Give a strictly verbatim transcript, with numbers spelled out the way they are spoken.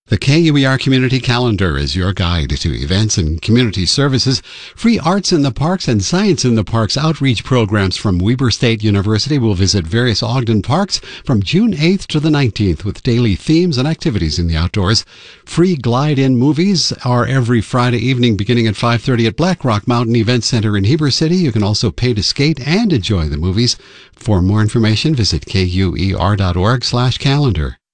The K U E R Community Calendar is your guide to events and community services. Free Arts in the Parks and Science in the Parks outreach programs from Weber State University will visit various Ogden parks from June eighth to the nineteenth with daily themes and activities in the outdoors. Free glide-in movies are every Friday evening beginning at five thirty at Black Rock Mountain Event Center in Heber City. You can also pay to skate and enjoy the movies. For more information, visit K U E R dot org slash calendar.